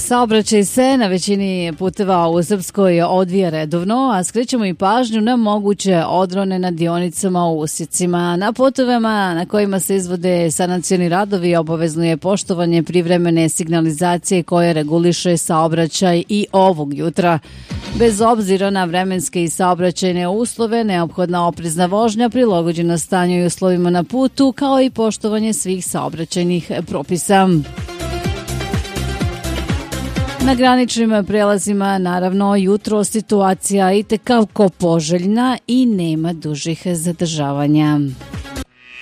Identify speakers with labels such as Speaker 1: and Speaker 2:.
Speaker 1: Saobraćaj se na većini puteva u Srpskoj odvija redovno, a skrećemo i pažnju na moguće odrone na dionicama u usjecima. Na putovima na kojima se izvode sanacioni radovi obavezno je poštovanje privremene signalizacije koje reguliše saobraćaj i ovog jutra. Bez obzira na vremenske i saobraćajne uslove, neophodna oprezna vožnja prilagođena stanju i uslovima na putu, kao i poštovanje svih saobraćajnih propisa. Na graničnim prelazima, naravno, jutro situacija itekako poželjna i nema dužih zadržavanja.